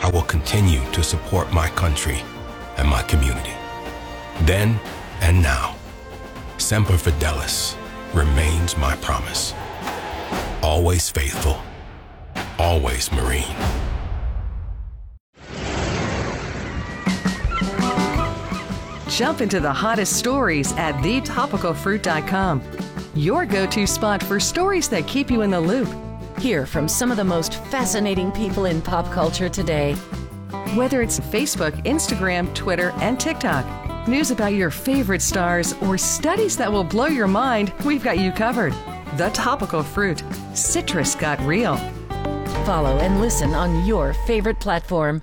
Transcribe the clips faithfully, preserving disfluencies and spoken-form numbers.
I will continue to support my country and my community. Then and now, Semper Fidelis remains my promise. Always faithful, always Marine. Jump into the hottest stories at the topical fruit dot com. Your go-to spot for stories that keep you in the loop. Hear from some of the most fascinating people in pop culture today. Whether it's Facebook, Instagram, Twitter, and TikTok, news about your favorite stars, or studies that will blow your mind, we've got you covered. The Topical Fruit. Citrus got real. Follow and listen on your favorite platform.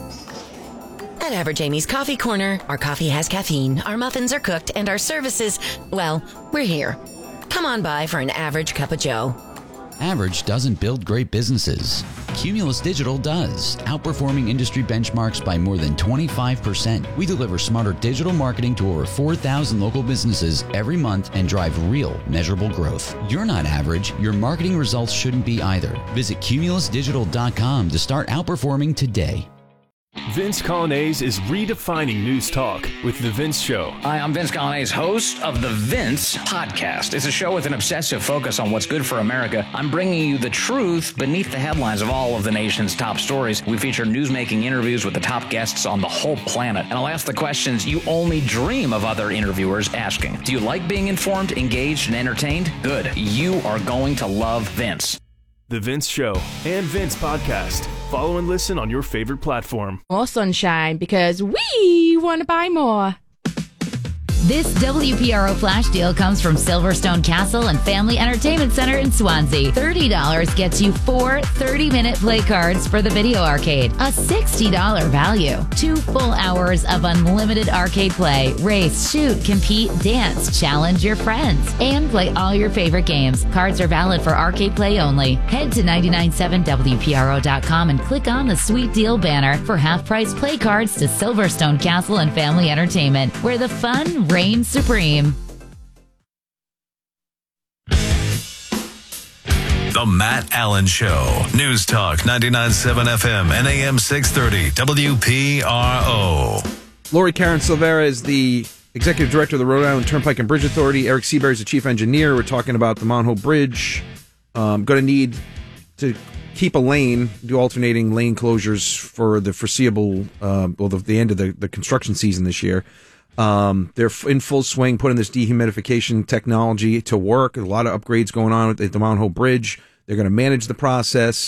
At Average Amy's Coffee Corner, our coffee has caffeine, our muffins are cooked, and our services, well, we're here. Come on by for an average cup of joe. Average doesn't build great businesses. Cumulus Digital does, outperforming industry benchmarks by more than twenty-five percent. We deliver smarter digital marketing to over four thousand local businesses every month and drive real, measurable growth. You're not average. Your marketing results shouldn't be either. Visit cumulus digital dot com to start outperforming today. Vince Coglianese is redefining news talk with The Vince Show. Hi, I'm Vince Coglianese, host of The Vince Podcast. It's a show with an obsessive focus on what's good for America. I'm bringing you the truth beneath the headlines of all of the nation's top stories. We feature newsmaking interviews with the top guests on the whole planet. And I'll ask the questions you only dream of other interviewers asking. Do you like being informed, engaged, and entertained? Good. You are going to love Vince. The Vince Show and Vince Podcast. Follow and listen on your favorite platform. More sunshine, because we want to buy more. This W P R O flash deal comes from Silverstone Castle and Family Entertainment Center in Swansea. thirty dollars gets you four thirty-minute play cards for the video arcade. A sixty dollars value. Two full hours of unlimited arcade play. Race, shoot, compete, dance, challenge your friends, and play all your favorite games. Cards are valid for arcade play only. Head to nine nine seven W P R O dot com and click on the sweet deal banner for half-price play cards to Silverstone Castle and Family Entertainment, where the fun reigns supreme. The Matt Allen Show. News Talk ninety-nine point seven F M and A M six thirty W P R O. Lori Karen Silvera is the Executive Director of the Rhode Island Turnpike and Bridge Authority. Eric Seabury is the Chief Engineer. We're talking about the Mount Hope Bridge. Um, going to need to keep a lane, do alternating lane closures for the foreseeable, uh, well, the, the end of the, the construction season this year. Um, they're in full swing putting this dehumidification technology to work. A lot of upgrades going on at the Mount Hope Bridge. They're going to manage the process.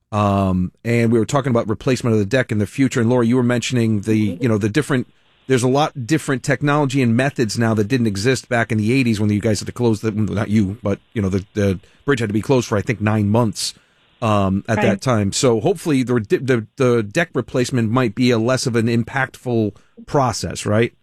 Um, and we were talking about replacement of the deck in the future. And Laura, you were mentioning the, you know, the different, there's a lot different technology and methods now that didn't exist back in the eighties when you guys had to close the, not you, but, you know, the, the bridge had to be closed for, I think, nine months. Um, at right. that time. So hopefully the, the, the deck replacement might be a less of an impactful process, right?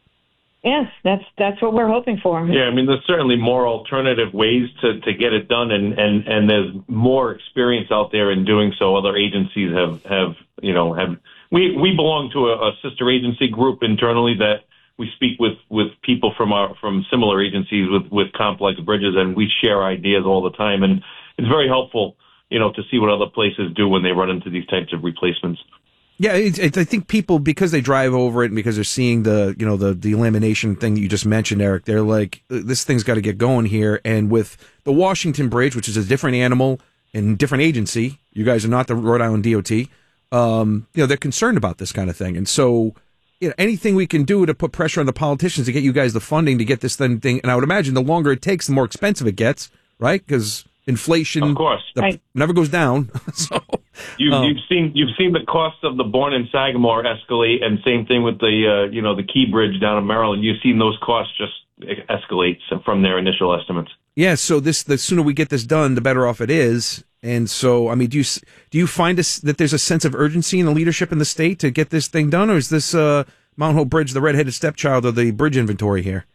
Yes, that's that's what we're hoping for. Yeah, I mean, there's certainly more alternative ways to, to get it done, and, and, and there's more experience out there in doing so. Other agencies have, have you know, have we we belong to a, a sister agency group internally that we speak with, with people from our from similar agencies with, with complex bridges, and we share ideas all the time, and it's very helpful, you know, to see what other places do when they run into these types of replacements. Yeah, it, it, I think people, because they drive over it and because they're seeing the, you know, the, the lamination thing that you just mentioned, Eric, they're like, this thing's got to get going here. And with the Washington Bridge, which is a different animal and different agency, you guys are not the Rhode Island D O T, um, you know, they're concerned about this kind of thing. And so, you know, anything we can do to put pressure on the politicians to get you guys the funding to get this thing, thing and I would imagine the longer it takes, the more expensive it gets, right? Because inflation, of course, the, right. never goes down. so you, um, you've seen you've seen the cost of the Bourne and Sagamore escalate, and same thing with the uh, you know the Key Bridge down in Maryland. You've seen those costs just escalate from their initial estimates. Yeah, so this the sooner we get this done, the better off it is. And so, I mean, do you do you find us that there's a sense of urgency in the leadership in the state to get this thing done, or is this uh, Mount Hope Bridge the redheaded stepchild of the bridge inventory here?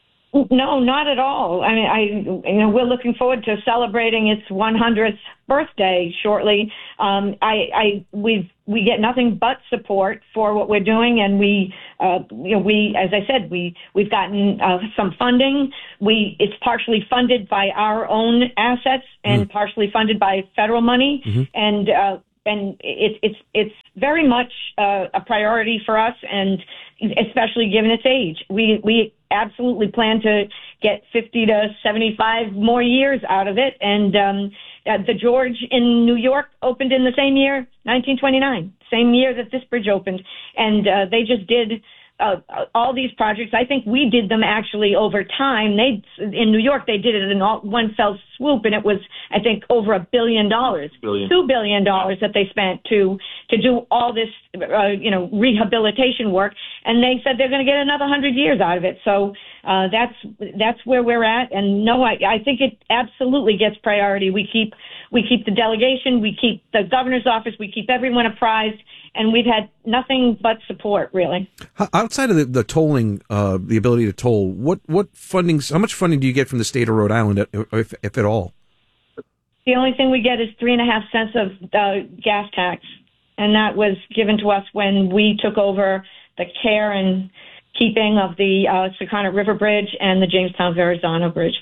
No, not at all. I mean, I you know we're looking forward to celebrating its one hundredth birthday shortly. Um, I, I we we get nothing but support for what we're doing, and we uh, you know we as I said we we've gotten uh, some funding. We it's partially funded by our own assets and mm. partially funded by federal money, mm-hmm. and uh, and it's it's it's very much uh, a priority for us, and especially given its age. We we absolutely plan to get fifty to seventy-five more years out of it. And um, uh, the George in New York opened in the same year, nineteen twenty-nine, same year that this bridge opened. And uh, they just did uh, all these projects. I think we did them actually over time. They in New York, they did it in all, one fell swoop, and it was, I think, over a billion dollars, Billion. two billion dollars that they spent to to do all this, uh, you know, rehabilitation work. And they said they're going to get another hundred years out of it. So uh, that's that's where we're at. And no, I, I think it absolutely gets priority. We keep we keep the delegation, we keep the governor's office, we keep everyone apprised. And we've had nothing but support, really. Outside of the, the tolling, uh, the ability to toll, what what funding? How much funding do you get from the state of Rhode Island, if, if at all? The only thing we get is three and a half cents of uh, gas tax, and that was given to us when we took over the care and keeping of the uh, Secana River Bridge and the Jamestown Verrazano Bridge.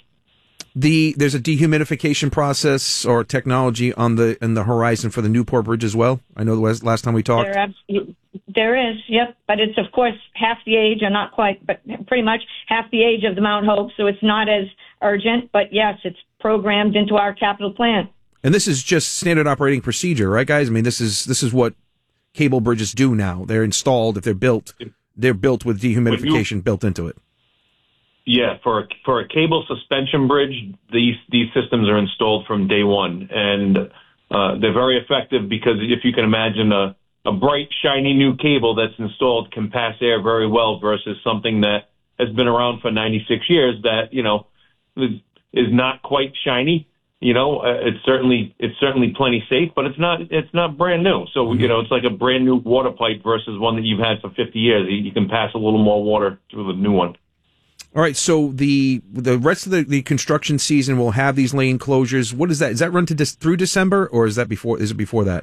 The there's a dehumidification process or technology on the in the horizon for the Newport Bridge as well. I know the last, last time we talked. There, absolutely, there is, yep, but it's of course half the age, or not quite, but pretty much half the age of the Mount Hope, so it's not as urgent. But yes, it's programmed into our capital plan. And this is just standard operating procedure, right, guys? I mean, this is this is what cable bridges do now. They're installed. If they're built, they're built with dehumidification you, built into it. Yeah, for a, for a cable suspension bridge, these these systems are installed from day one, and uh, they're very effective because if you can imagine a, a bright, shiny new cable that's installed can pass air very well versus something that has been around for ninety-six years that, you know, is, is not quite shiny. You know, uh, it's certainly it's certainly plenty safe, but it's not it's not brand new. So, mm-hmm. you know, it's like a brand new water pipe versus one that you've had for fifty years. You, you can pass a little more water through the new one. All right, so the the rest of the, the construction season will have these lane closures. What is that? Is that run to dis- through December, or is that before? Is it before that?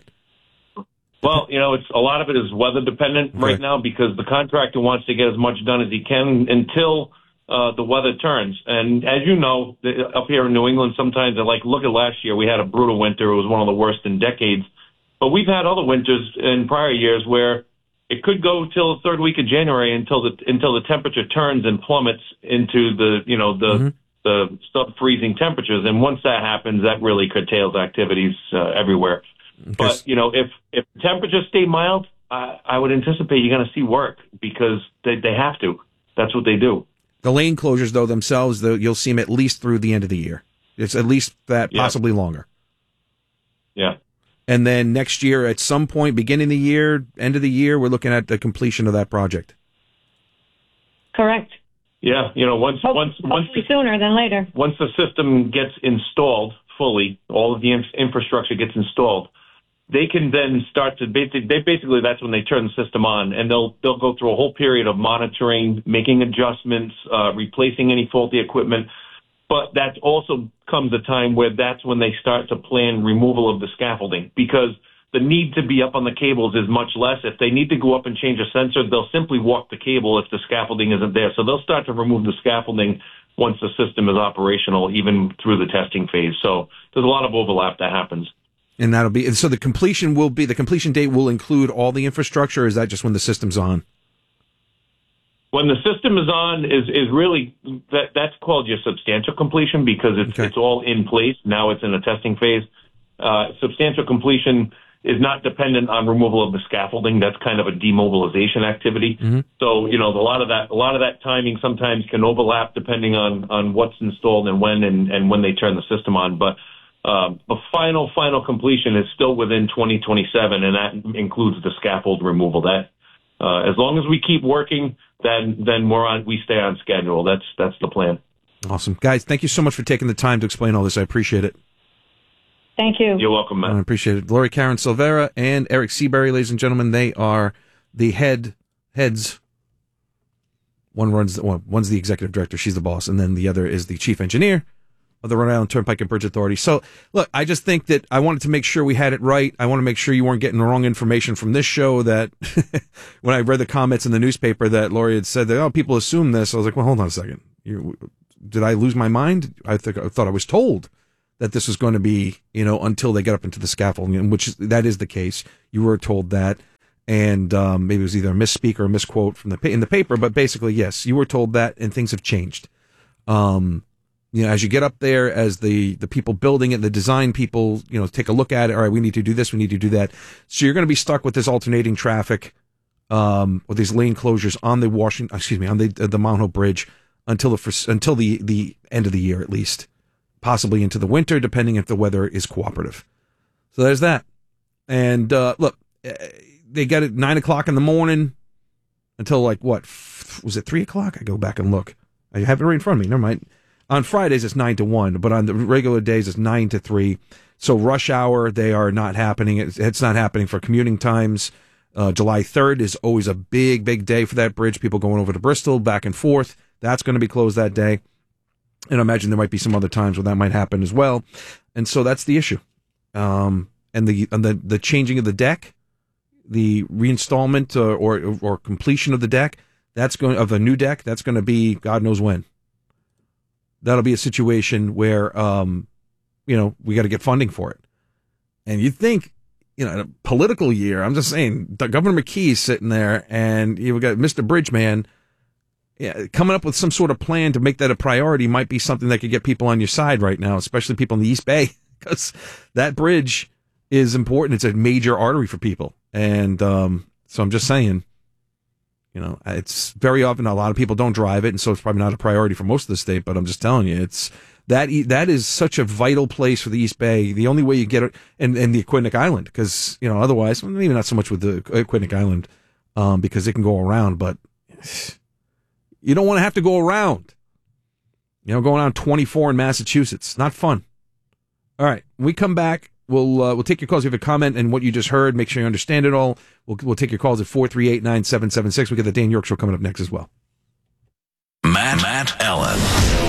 Well, you know, it's a lot of it is weather dependent okay. right now because the contractor wants to get as much done as he can until uh, the weather turns. And as you know, the, up here in New England, sometimes, like look at last year, we had a brutal winter. It was one of the worst in decades. But we've had other winters in prior years where it could go till the third week of January until the until the temperature turns and plummets into the you know the mm-hmm. the sub freezing temperatures, and once that happens, that really curtails activities uh, everywhere. Okay. But you know, if if temperatures stay mild, I, I would anticipate you're going to see work because they they have to. That's what they do. The lane closures, though themselves, though you'll see them at least through the end of the year. It's at least that, yeah. possibly longer. Yeah. And then next year, at some point, beginning of the year, end of the year, we're looking at the completion of that project. Correct. Yeah, you know, once Hope, once once the, sooner than later. Once the system gets installed fully, all of the inf- infrastructure gets installed, they can then start to basically. They basically that's when they turn the system on, and they'll they'll go through a whole period of monitoring, making adjustments, uh, replacing any faulty equipment. But that also comes a time where that's when they start to plan removal of the scaffolding because the need to be up on the cables is much less. If they need to go up and change a sensor, they'll simply walk the cable if the scaffolding isn't there. So they'll start to remove the scaffolding once the system is operational, even through the testing phase. So there's a lot of overlap that happens. And that'll be, so the completion will be, the completion date will include all the infrastructure, or is that just when the system's on? When the system is on, is is really that that's called your substantial completion because it's okay. it's all in place. Now it's in a testing phase. Uh, substantial completion is not dependent on removal of the scaffolding. That's kind of a demobilization activity. Mm-hmm. So you know a lot of that a lot of that timing sometimes can overlap depending on on what's installed and when and, and when they turn the system on. But um, the final final completion is still within twenty twenty-seven, and that includes the scaffold removal. That uh, as long as we keep working. Then, then we're on. We stay on schedule. That's that's the plan. Awesome, guys. Thank you so much for taking the time to explain all this. I appreciate it. Thank you. You're welcome, man. I appreciate it. Lori Karen Silvera and Eric Seabury, ladies and gentlemen. They are the head heads. One runs. The, well, one's the executive director. She's the boss, and then the other is the chief engineer of the Rhode Island Turnpike and Bridge Authority. So, look, I just think that I wanted to make sure we had it right. I want to make sure you weren't getting the wrong information from this show that when I read the comments in the newspaper that Lori had said that, oh, people assume this. I was like, well, hold on a second. You, did I lose my mind? I, think, I thought I was told that this was going to be, you know, until they get up into the scaffolding, which that is the case. You were told that. And um, maybe it was either a misspeak or a misquote from the in the paper, but basically, yes, you were told that, and things have changed. Um, you know, as you get up there, as the, the people building it, the design people, you know, take a look at it. All right, we need to do this, we need to do that. So you're going to be stuck with this alternating traffic, um, with these lane closures on the Washington, excuse me, on the the Mount Hope Bridge until the until the the end of the year at least, possibly into the winter, depending if the weather is cooperative. So there's that. And uh, look, they got it nine o'clock in the morning until like what was it three o'clock? I go back and look. I have it right in front of me. Never mind. On Fridays it's nine to one, but on the regular days it's nine to three. So rush hour, they are not happening. It's, it's not happening for commuting times. Uh, July third is always a big, big day for that bridge. People going over to Bristol, back and forth. That's going to be closed that day. And I imagine there might be some other times where that might happen as well. And so that's the issue. Um, and the and the the changing of the deck, the reinstallment uh, or or completion of the deck, that's going of a new deck. That's going to be God knows when. That'll be a situation where, um, you know, we got to get funding for it. And you'd think, you know, in a political year, I'm just saying, Governor McKee's sitting there, and you've got Mister Bridgeman, yeah, coming up with some sort of plan to make that a priority might be something that could get people on your side right now, especially people in the East Bay, because that bridge is important. It's a major artery for people. And um, so I'm just saying, you know, it's very often a lot of people don't drive it, and so it's probably not a priority for most of the state, but I'm just telling you, it's that that is such a vital place for the East Bay. The only way you get it, and, and the Aquidneck Island, because, you know, otherwise, well, maybe not so much with the Aquidneck Island, um, because it can go around, but you don't want to have to go around. You know, going on twenty-four in Massachusetts, not fun. All right, when we come back, we'll uh, we'll take your calls. If you have a comment and what you just heard, make sure you understand it all. We'll we'll take your calls at four three eight, nine seven seven six. We got the Dan York Show coming up next as well. Matt, Matt Allen.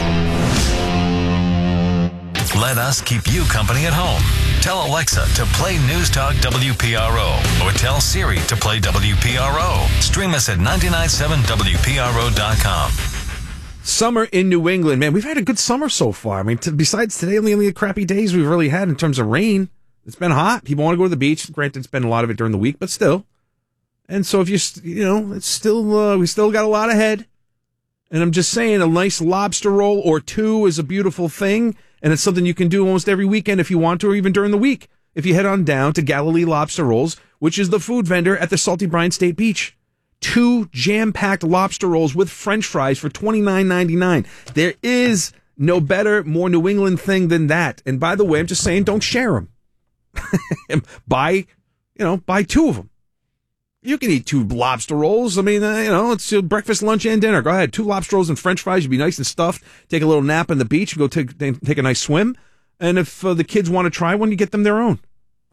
Let us keep you company at home. Tell Alexa to play News Talk W P R O, or tell Siri to play W P R O. Stream us at nine nine seven W P R O dot com. Summer in New England, man, we've had a good summer so far. I mean, t- besides today, only the crappy days we've really had in terms of rain. It's been hot. People want to go to the beach. Granted, it's been a lot of it during the week, but still. And so if you, you know, it's still, uh, we still got a lot ahead. And I'm just saying, a nice lobster roll or two is a beautiful thing. And it's something you can do almost every weekend if you want to, or even during the week. If you head on down to Galilee Lobster Rolls, which is the food vendor at the Salty Brine State Beach. Two jam-packed lobster rolls with French fries for twenty-nine ninety-nine. There is no better, more New England thing than that. And by the way, I'm just saying, don't share them. buy, you know, buy two of them. You can eat two lobster rolls. I mean, uh, you know, it's uh, breakfast, lunch, and dinner. Go ahead. Two lobster rolls and French fries. You'd be nice and stuffed. Take a little nap on the beach. Go take take a nice swim. And if uh, the kids want to try one, you get them their own.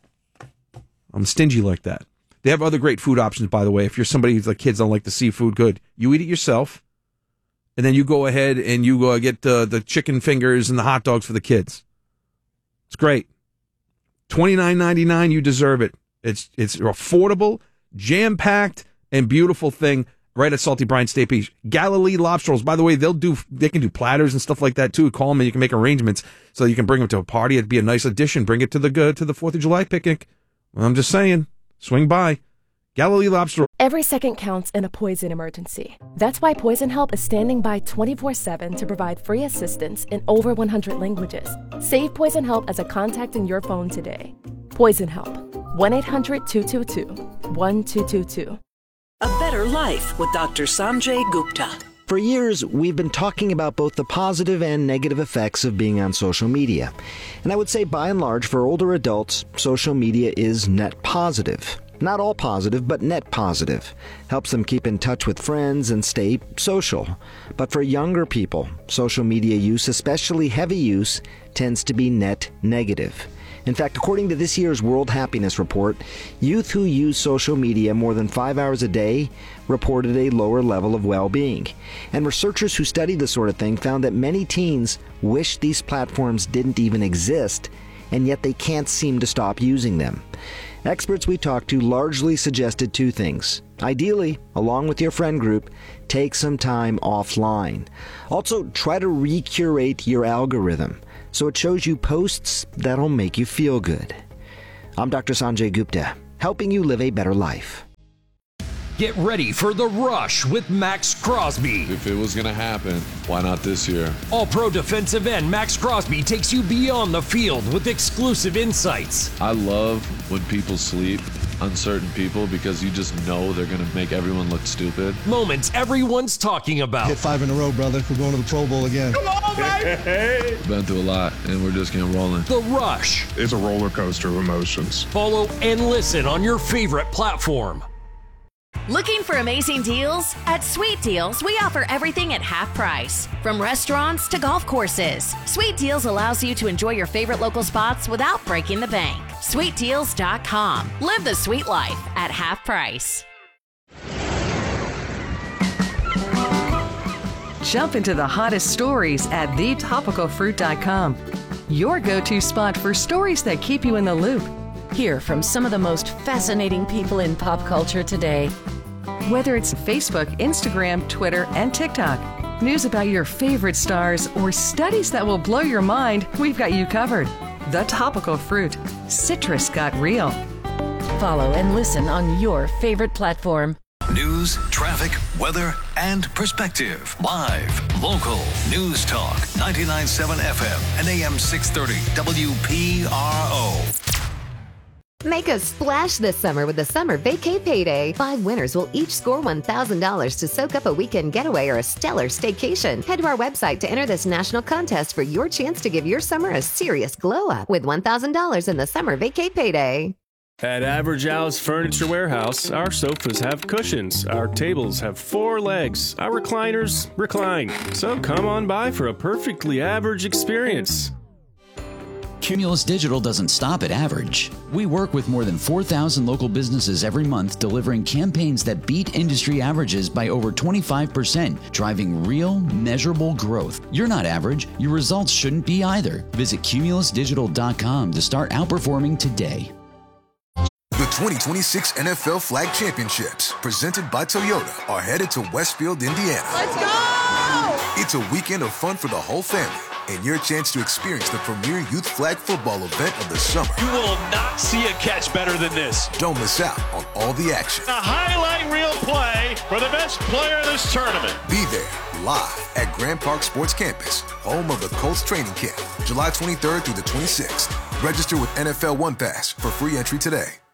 I'm stingy like that. They have other great food options, by the way. If you're somebody who's like kids don't like the seafood, good. You eat it yourself, and then you go ahead and you uh, get uh, the chicken fingers and the hot dogs for the kids. It's great. twenty-nine ninety-nine. You deserve it. It's it's affordable, jam-packed, and beautiful thing right at Salty Brine State Beach. Galilee Lobster Rolls. By the way, they'll do they can do platters and stuff like that too. Call them and you can make arrangements so you can bring them to a party. It'd be a nice addition. Bring it to the uh, to the Fourth of July picnic. Well, I'm just saying. Swing by. Galilee Lobster. Every second counts in a poison emergency. That's why Poison Help is standing by twenty-four seven to provide free assistance in over one hundred languages. Save Poison Help as a contact in your phone today. Poison Help. one eight hundred two two two one two two two. A better life with Doctor Sanjay Gupta. For years, we've been talking about both the positive and negative effects of being on social media. And I would say, by and large, for older adults, social media is net positive. Not all positive, but net positive. Helps them keep in touch with friends and stay social. But for younger people, social media use, especially heavy use, tends to be net negative. In fact, according to this year's World Happiness Report, youth who use social media more than five hours a day reported a lower level of well-being. And researchers who studied this sort of thing found that many teens wish these platforms didn't even exist, and yet they can't seem to stop using them. Experts we talked to largely suggested two things. Ideally, along with your friend group, take some time offline. Also, try to recurate your algorithm so it shows you posts that'll make you feel good. I'm Doctor Sanjay Gupta, helping you live a better life. Get ready for The Rush with Max Crosby. If it was going to happen, why not this year? All-pro defensive end Max Crosby takes you beyond the field with exclusive insights. I love when people sleep, uncertain people, because you just know they're going to make everyone look stupid. Moments everyone's talking about. Hit five in a row, brother. We're going to the Pro Bowl again. Come on, baby! We've been through a lot, and we're just getting rolling. The Rush. It's a roller coaster of emotions. Follow and listen on your favorite platform. Looking for amazing deals? At Sweet Deals, we offer everything at half price. From restaurants to golf courses, Sweet Deals allows you to enjoy your favorite local spots without breaking the bank. sweet deals dot com. Live the sweet life at half price. Jump into the hottest stories at the topical fruit dot com. Your go-to spot for stories that keep you in the loop. Hear from some of the most fascinating people in pop culture today. Whether it's Facebook, Instagram, Twitter, and TikTok, news about your favorite stars, or studies that will blow your mind, we've got you covered. The Topical Fruit. Citrus got real. Follow and listen on your favorite platform. News, traffic, weather, and perspective. Live, local, News Talk, ninety-nine point seven F M and A M six thirty W P R O. Make a splash this summer with the Summer Vacay Payday. Five winners will each score one thousand dollars to soak up a weekend getaway or a stellar staycation. Head to our website to enter this national contest for your chance to give your summer a serious glow up with one thousand dollars in the Summer Vacay Payday. At Average Al's Furniture Warehouse, our sofas have cushions, our tables have four legs, our recliners recline. So come on by for a perfectly average experience. Cumulus Digital doesn't stop at average. We work with more than four thousand local businesses every month, delivering campaigns that beat industry averages by over twenty-five percent, driving real, measurable growth. You're not average. Your results shouldn't be either. Visit cumulus digital dot com to start outperforming today. The twenty twenty-six N F L Flag Championships, presented by Toyota, are headed to Westfield, Indiana. Let's go! It's a weekend of fun for the whole family, and your chance to experience the premier youth flag football event of the summer. You will not see a catch better than this. Don't miss out on all the action. A highlight reel play for the best player in this tournament. Be there, live at Grand Park Sports Campus, home of the Colts training camp, July twenty-third through the twenty-sixth. Register with N F L One Pass for free entry today.